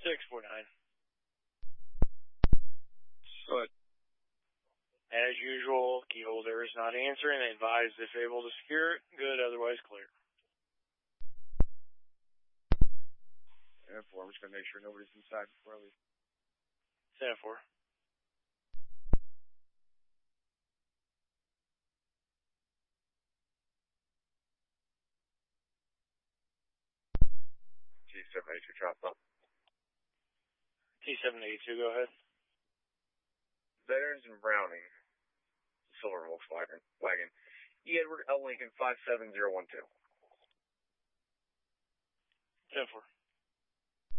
649. Good. As usual, key holder is not answering. They advise if able to secure it. Good, otherwise clear. 10-4. I'm just going to make sure nobody's inside before I leave. 10-4. T782 drop up. T782, go ahead. Veterans and Browning. Silver Volkswagen. E. Edward L. Lincoln 57012. 10-4.